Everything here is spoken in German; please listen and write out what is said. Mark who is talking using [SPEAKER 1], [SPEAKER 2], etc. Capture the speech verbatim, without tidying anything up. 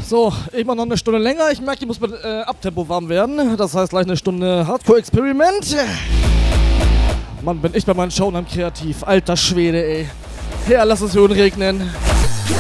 [SPEAKER 1] So, immer noch eine Stunde länger. Ich merke, ich muss mit äh, Abtempo warm werden. Das heißt gleich eine Stunde Hardcore-Experiment. Mann, bin ich bei meinen Showen am kreativ. Alter Schwede, ey. Ja, lass es Höhen regnen.